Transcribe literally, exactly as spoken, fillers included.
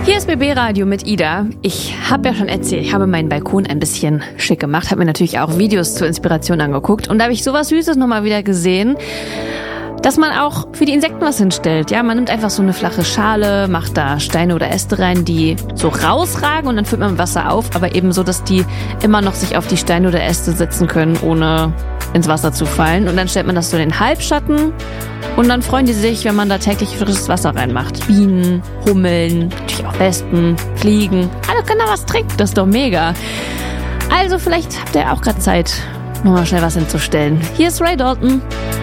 Hier ist B B Radio mit Ida. Ich habe ja schon erzählt, ich habe meinen Balkon ein bisschen schick gemacht, habe mir natürlich auch Videos zur Inspiration angeguckt und da habe ich sowas Süßes nochmal wieder gesehen, dass man auch für die Insekten was hinstellt. Ja, man nimmt einfach so eine flache Schale, macht da Steine oder Äste rein, die so rausragen und dann füllt man Wasser auf, aber eben so, dass die immer noch sich auf die Steine oder Äste setzen können, ohne ins Wasser zu fallen. Und dann stellt man das so in den Halbschatten und dann freuen die sich, wenn man da täglich frisches Wasser reinmacht. Bienen, Hummeln, natürlich auch Wespen, Fliegen. Alle können da was trinken, das ist doch mega. Also vielleicht habt ihr auch gerade Zeit, nochmal schnell was hinzustellen. Hier ist Ray Dalton.